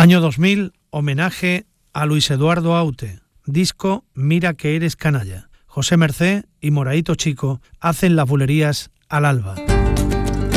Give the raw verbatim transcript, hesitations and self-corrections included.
Año dos mil, homenaje a Luis Eduardo Aute. Disco Mira que eres canalla. José Mercé y Moraito Chico hacen las bulerías al alba.